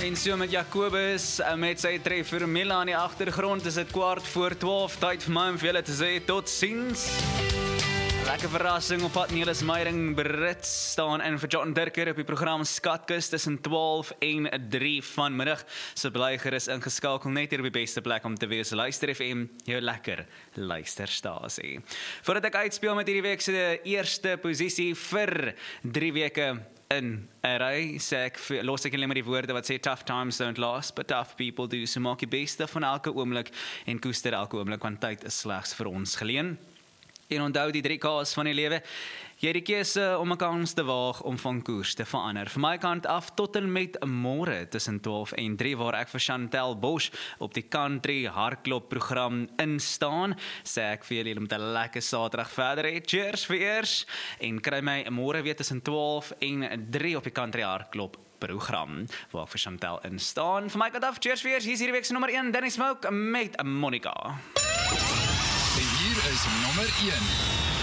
En so met Jacobus, met sy treffer Mila in die agtergrond, is dit 11:15, tyd vir my om vir julle te sê, tot ziens. Lekker verrassing op pad Nelis Meiring Brits staan in vir John Dirker op die program Skatkis tussen 12 en 3 vanmiddag. So bly gerus ingeskakel net hier op die beste plek om te wees. Luister FM, jou lekker luisterstasie. Voordat ek uitspeel met hierdie week se eerste posisie vir 3 weke in 'n ry, los ek net met die woorde wat sê tough times don't last, but tough people do. So maak die beste van elke oomblik en koester elke oomblik, want tyd is slegs vir ons geleen. En onthou die 3 K's van die lewe. Jy het die keuse om 'n kans te waag om van koers te verander. Van my kant af tot en met môre tussen 12 en 3 waar ek vir Chantel Bosch op die country hardloop program instaan. Sê ek vir julle om 'n lekker Saterdag verder hê. Cheers vir eers en kry my môre weer tussen 12 en 3 op die country hardloop program waar ek vir Chantel instaan. Van my kant af, cheers vir eers. Hier is hierdie week se nommer 1, Danny Smoke met Monica. En hier is nommer 1.